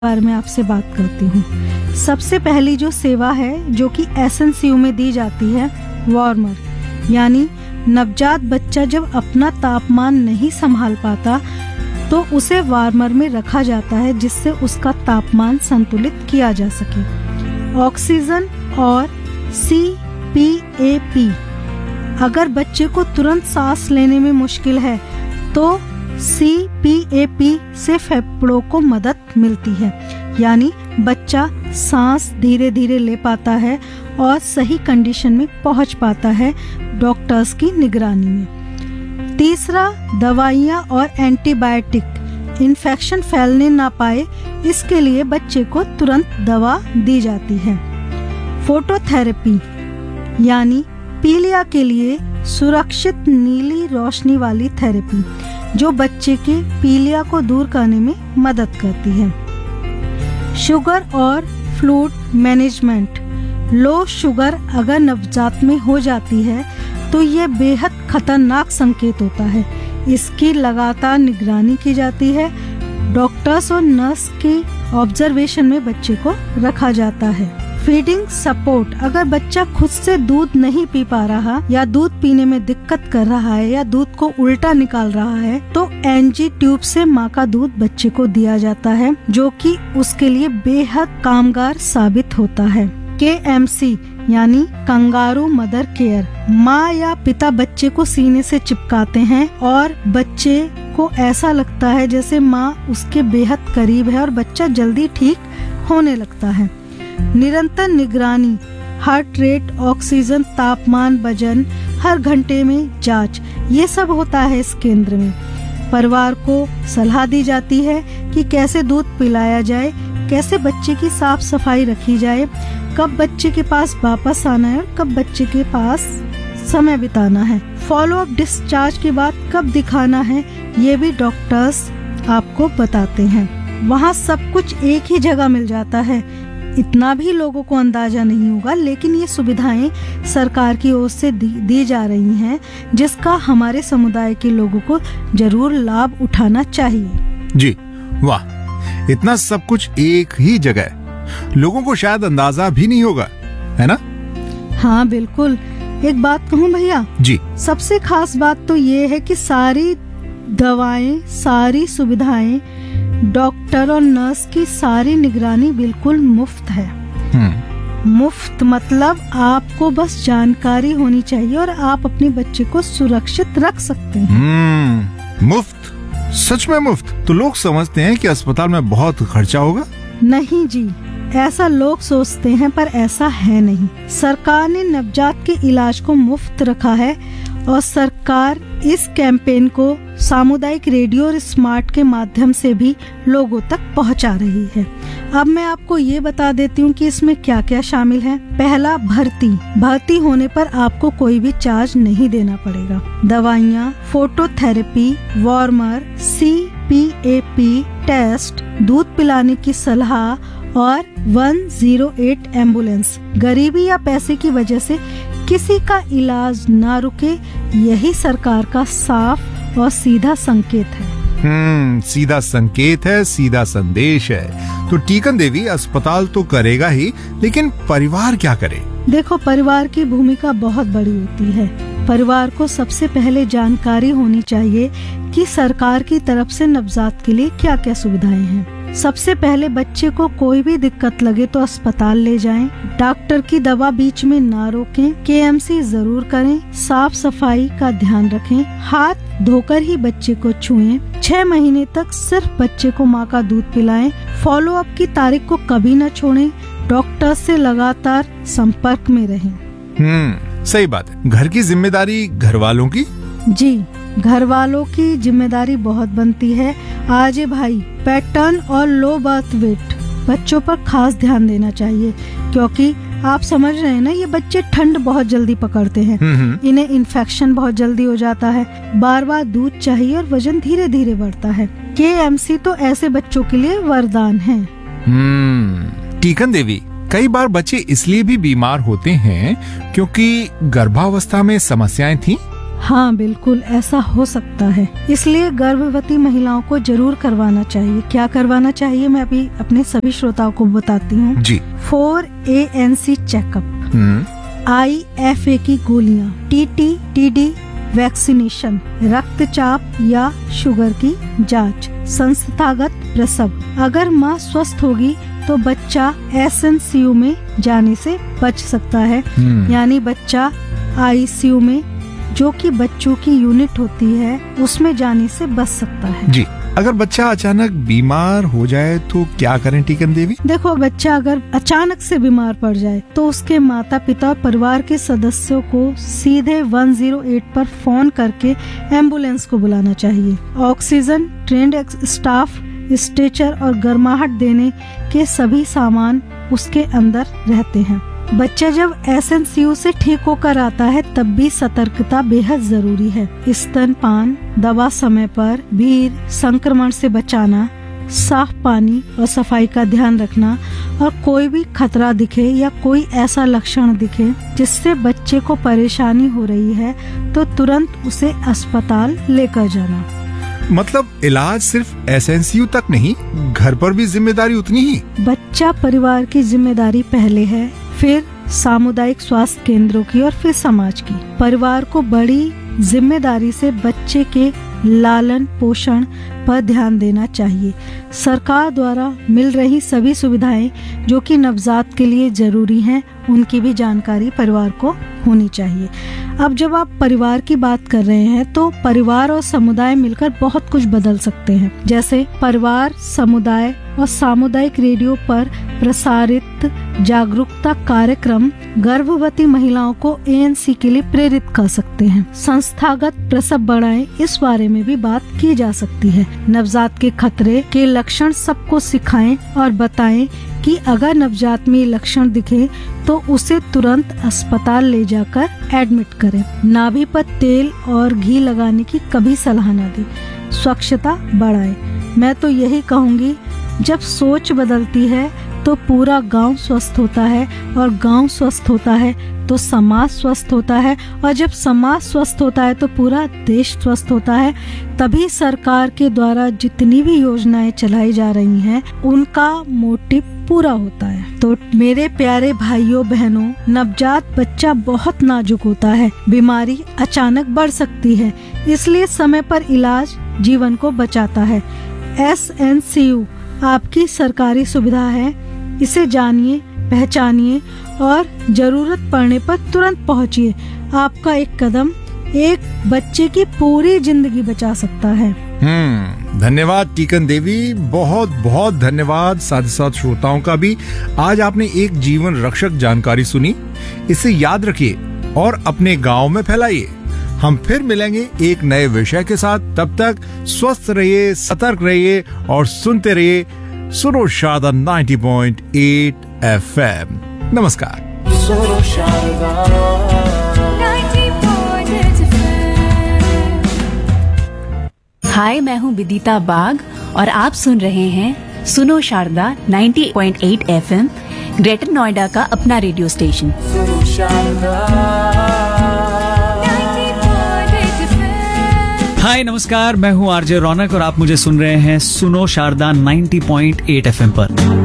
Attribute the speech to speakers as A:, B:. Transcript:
A: बारे में आपसे बात करती हूँ। सबसे पहली जो सेवा है जो कि एसएनसीयू में दी जाती है, वार्मर, यानी नवजात बच्चा जब अपना तापमान नहीं संभाल पाता तो उसे वार्मर में रखा जाता है जिससे उसका तापमान संतुलित किया जा सके। ऑक्सीजन और CPAP, अगर बच्चे को तुरंत सांस लेने में मुश्किल है तो CPAP से फेफड़ों को मदद मिलती है, यानी बच्चा सांस धीरे धीरे ले पाता है और सही कंडीशन में पहुंच पाता है डॉक्टर्स की निगरानी में। तीसरा, दवाइयाँ और एंटीबायोटिक इन्फेक्शन फैलने ना पाए इसके लिए बच्चे को तुरंत दवा दी जाती है। फोटोथेरेपी यानी पीलिया के लिए सुरक्षित नीली रोशनी वाली थेरेपी जो बच्चे के पीलिया को दूर करने में मदद करती है। शुगर और फ्लूइड मैनेजमेंट, लो शुगर अगर नवजात में हो जाती है तो ये बेहद खतरनाक संकेत होता है। इसकी लगातार निगरानी की जाती है। डॉक्टर्स और नर्स के ऑब्जर्वेशन में बच्चे को रखा जाता है। फीडिंग सपोर्ट, अगर बच्चा खुद से दूध नहीं पी पा रहा या दूध पीने में दिक्कत कर रहा है या दूध को उल्टा निकाल रहा है तो एनजी ट्यूब से माँ का दूध बच्चे को दिया जाता है जो कि उसके लिए बेहद कामगार साबित होता है। KMC यानी कंगारू मदर केयर, माँ या पिता बच्चे को सीने से चिपकाते हैं और बच्चे को ऐसा लगता है जैसे माँ उसके बेहद करीब है और बच्चा जल्दी ठीक होने लगता है। निरंतर निगरानी, हार्ट रेट, ऑक्सीजन, तापमान, वजन, हर घंटे में जांच, ये सब होता है इस केंद्र में। परिवार को सलाह दी जाती है कि कैसे दूध पिलाया जाए, कैसे बच्चे की साफ सफाई रखी जाए, कब बच्चे के पास वापस आना है और कब बच्चे के पास समय बिताना है। फॉलो अप डिस्चार्ज के बाद कब दिखाना है ये भी डॉक्टर्स आपको बताते हैं। वहाँ सब कुछ एक ही जगह मिल जाता है। इतना भी लोगों को अंदाजा नहीं होगा, लेकिन ये सुविधाएं सरकार की ओर से दी जा रही हैं जिसका हमारे समुदाय के लोगों को जरूर लाभ उठाना चाहिए।
B: जी वाह, इतना सब कुछ एक ही जगह, लोगों को शायद अंदाजा भी नहीं होगा, है ना?
A: हाँ बिल्कुल। एक बात कहूँ भैया
B: जी,
A: सबसे खास बात तो ये है कि सारी दवाएं, सारी सुविधाएं, डॉक्टर और नर्स की सारी निगरानी बिल्कुल मुफ्त है। मुफ्त मतलब आपको बस जानकारी होनी चाहिए और आप अपने बच्चे को सुरक्षित रख सकते हैं।
B: मुफ्त? सच में मुफ्त? तो लोग समझते हैं कि अस्पताल में बहुत खर्चा होगा।
A: नहीं जी, ऐसा लोग सोचते हैं पर ऐसा है नहीं। सरकार ने नवजात के इलाज को मुफ्त रखा है और सरकार इस कैंपेन को सामुदायिक रेडियो और स्मार्ट के माध्यम से भी लोगों तक पहुंचा रही है। अब मैं आपको ये बता देती हूँ कि इसमें क्या क्या शामिल है। पहला, भर्ती होने पर आपको कोई भी चार्ज नहीं देना पड़ेगा। दवाइयाँ, फोटोथेरेपी, वार्मर, CPAP टेस्ट, दूध पिलाने की सलाह और 108 एम्बुलेंस। गरीबी या पैसे की वजह से किसी का इलाज ना रुके, यही सरकार का साफ और सीधा संकेत है।
B: सीधा संकेत है, सीधा संदेश है। तो टीकन देवी, अस्पताल तो करेगा ही, लेकिन परिवार क्या करे?
A: देखो, परिवार की भूमिका बहुत बड़ी होती है। परिवार को सबसे पहले जानकारी होनी चाहिए कि सरकार की तरफ से नवजात के लिए क्या क्या सुविधाएं हैं। सबसे पहले बच्चे को कोई भी दिक्कत लगे तो अस्पताल ले जाएं। डॉक्टर की दवा बीच में ना रोकें। KMC जरूर करें। साफ सफाई का ध्यान रखें। हाथ धोकर ही बच्चे को छुएं। 6 महीने तक सिर्फ बच्चे को माँ का दूध पिलाएं। फॉलो अप की तारीख को कभी न छोड़ें। डॉक्टर से लगातार संपर्क में रहें।
B: सही बात है। घर की जिम्मेदारी घर वालों की?
A: जी, घर वालों की जिम्मेदारी बहुत बनती है। आज भाई, पैटर्न और लो बर्थ वेट बच्चों पर खास ध्यान देना चाहिए क्योंकि आप समझ रहे हैं ना, ये बच्चे ठंड बहुत जल्दी पकड़ते हैं। इन्हें इन्फेक्शन बहुत जल्दी हो जाता है। बार बार दूध चाहिए और वजन धीरे धीरे बढ़ता है। KMC तो ऐसे बच्चों के लिए वरदान है।
B: टीकन देवी, कई बार बच्चे इसलिए भी बीमार होते हैं क्योंकि गर्भावस्था में समस्याएं थी।
A: हाँ बिल्कुल ऐसा हो सकता है। इसलिए गर्भवती महिलाओं को जरूर करवाना चाहिए। क्या करवाना चाहिए मैं अभी अपने सभी श्रोताओं को बताती हूँ
B: जी।
A: 4ANC चेकअप, IFA की गोलियाँ, TT-TD वैक्सीनेशन, रक्तचाप या शुगर की जांच, संस्थागत प्रसव। अगर माँ स्वस्थ होगी तो बच्चा SNCU में जाने से बच सकता है, यानी बच्चा ICU में, जो कि बच्चों की यूनिट होती है, उसमें जाने से बच सकता है।
B: जी। अगर बच्चा अचानक बीमार हो जाए तो क्या करें टीकन देवी?
A: देखो, बच्चा अगर अचानक से बीमार पड़ जाए तो उसके माता पिता और परिवार के सदस्यों को सीधे 108 पर फोन करके एम्बुलेंस को बुलाना चाहिए। ऑक्सीजन, ट्रेंड स्टाफ, स्ट्रेचर और गर्माहट देने के सभी सामान उसके अंदर रहते हैं। बच्चा जब SNCU से ठीक होकर आता है तब भी सतर्कता बेहद जरूरी है। स्तनपान, दवा समय पर, भीड़, संक्रमण से बचाना, साफ पानी और सफाई का ध्यान रखना, और कोई भी खतरा दिखे या कोई ऐसा लक्षण दिखे जिससे बच्चे को परेशानी हो रही है तो तुरंत उसे अस्पताल लेकर जाना।
B: मतलब इलाज सिर्फ SNCU तक नहीं, घर पर भी जिम्मेदारी उतनी ही?
A: बच्चा परिवार की जिम्मेदारी पहले है, फिर सामुदायिक स्वास्थ्य केंद्रों की और फिर समाज की। परिवार को बड़ी जिम्मेदारी से बच्चे के लालन पोषण पर ध्यान देना चाहिए। सरकार द्वारा मिल रही सभी सुविधाएं जो कि नवजात के लिए जरूरी हैं, उनकी भी जानकारी परिवार को होनी चाहिए। अब जब आप परिवार की बात कर रहे हैं तो परिवार और समुदाय मिलकर बहुत कुछ बदल सकते हैं। जैसे परिवार, समुदाय और सामुदायिक रेडियो पर प्रसारित जागरूकता कार्यक्रम गर्भवती महिलाओं को ANC के लिए प्रेरित कर सकते हैं। संस्थागत प्रसव बढ़ाएं, इस बारे में भी बात की जा सकती है। नवजात के खतरे के लक्षण सबको सिखाएं और बताएं कि अगर नवजात में लक्षण दिखे तो उसे तुरंत अस्पताल ले जाकर एडमिट करें। नाभि पर तेल और घी लगाने की कभी सलाह न दें। स्वच्छता बढ़ाएं। मैं तो यही कहूँगी, जब सोच बदलती है तो पूरा गांव स्वस्थ होता है, और गांव स्वस्थ होता है तो समाज स्वस्थ होता है, और जब समाज स्वस्थ होता है तो पूरा देश स्वस्थ होता है। तभी सरकार के द्वारा जितनी भी योजनाएं चलाई जा रही हैं उनका मोटिव पूरा होता है। तो मेरे प्यारे भाइयों बहनों, नवजात बच्चा बहुत नाजुक होता है, बीमारी अचानक बढ़ सकती है, इसलिए समय पर इलाज जीवन को बचाता है। SNCU आपकी सरकारी सुविधा है, इसे जानिए, पहचानिए और जरूरत पड़ने पर तुरंत पहुंचिए। आपका एक कदम एक बच्चे की पूरी जिंदगी बचा सकता है।
B: धन्यवाद टीकन देवी, बहुत बहुत धन्यवाद। साथ ही साथ श्रोताओं का भी। आज आपने एक जीवन रक्षक जानकारी सुनी, इसे याद रखिए और अपने गांव में फैलाइए। हम फिर मिलेंगे एक नए विषय के साथ। तब तक स्वस्थ रहिए, सतर्क रहिए और सुनते रहिए सुनो शारदा 90.8 FM। नमस्कार।
C: सुनो शारदा 90.8 FM।
D: हाय, मैं हूँ विदिता बाग और आप सुन रहे हैं सुनो शारदा 90.8 FM, ग्रेटर नोएडा का अपना रेडियो स्टेशन।
C: सुनो शारदा 90.8 FM।
E: हाय नमस्कार, मैं हूँ आरजे रौनक और आप मुझे सुन रहे हैं सुनो शारदा 90.8 FM पर।